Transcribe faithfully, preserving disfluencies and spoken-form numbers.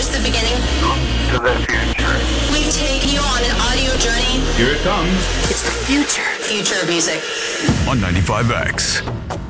just the beginning. To the future. We've taken you on an audio journey. Here it comes. It's the future. Future of music. On ninety-five X.